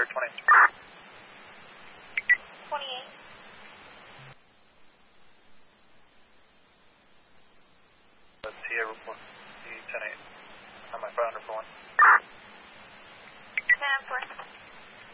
Spirit 20. 28. Let's see, report. C10-8. On my phone, report 1.